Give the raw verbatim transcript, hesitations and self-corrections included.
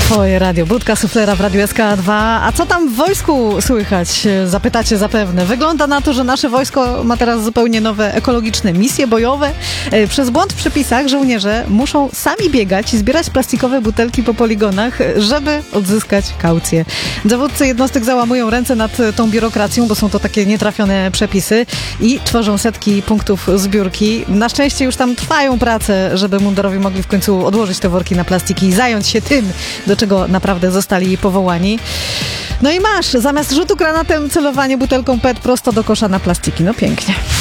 Twoje radio. Budka suflera w Radiu S K dwa. A co tam w wojsku słychać? Zapytacie zapewne. Wygląda na to, że nasze wojsko ma teraz zupełnie nowe ekologiczne misje bojowe. Przez błąd w przepisach żołnierze muszą sami biegać i zbierać plastikowe butelki po poligonach, żeby odzyskać kaucję. Dowódcy jednostek załamują ręce nad tą biurokracją, bo są to takie nietrafione przepisy i tworzą setki punktów zbiórki. Na szczęście już tam trwają prace, żeby mundurowi mogli w końcu odłożyć te worki na plastiki i zająć się tym, do czego naprawdę zostali powołani. No i masz, zamiast rzutu granatem celowanie butelką P E T prosto do kosza na plastiki. No pięknie.